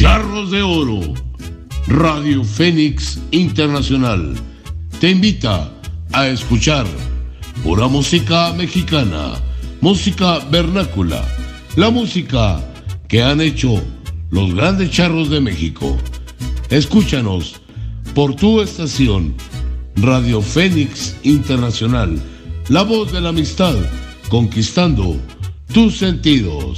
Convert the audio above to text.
Charros de Oro, Radio Fénix Internacional, te invita a escuchar pura música mexicana, música vernácula, la música que han hecho los grandes charros de México. Escúchanos por tu estación, Radio Fénix Internacional, la voz de la amistad, conquistando tus sentidos.